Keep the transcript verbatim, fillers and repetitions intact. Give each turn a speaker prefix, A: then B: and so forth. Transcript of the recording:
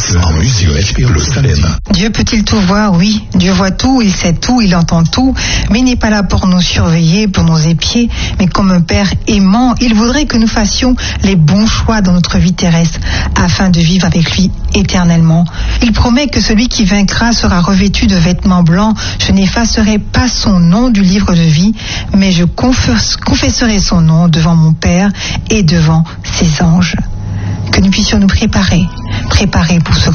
A: Vacances en musique le samedi.
B: Dieu peut-il tout voir? Oui, Dieu voit tout, il sait tout, il entend tout, mais il n'est pas là pour nous surveiller, pour nous épier, mais comme un père aimant, il voudrait que nous fassions les bons choix dans notre vie terrestre, afin de vivre avec lui éternellement. Il promet que celui qui vaincra sera revêtu de vêtements blancs. Je n'effacerai pas son nom du livre de vie, mais je confesserai son nom devant mon Père et devant ses anges. Que nous puissions nous préparer, préparer pour ce